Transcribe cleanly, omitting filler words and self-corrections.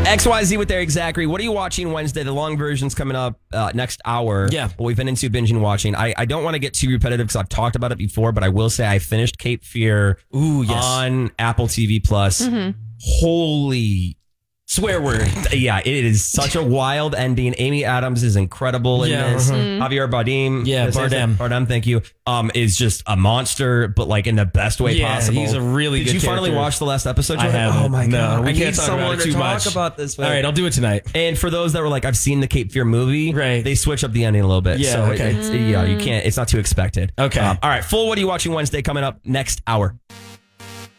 XYZ with Eric Zachary. What are you watching Wednesday? The long version's coming up next hour. Yeah. What we've been into binging watching. I don't want to get too repetitive because I've talked about it before, but I will say I finished Cape Fear on Apple TV Plus. Holy swear word. Yeah, it is such a wild ending. Amy Adams is incredible in this. Javier Bardem. Yeah, Bardem, thank you. Is just a monster, but like in the best way possible. He's a really good Did you character. finally watch the last episode? I haven't. Oh my God. We I can't need talk someone about it to too talk much. about this. All right, I'll do it tonight. And for those that were like, I've seen the Cape Fear movie, right? They switch up the ending a little bit. Yeah, so okay. you can't, it's not too expected. Okay. All right, full What Are You Watching Wednesday coming up next hour.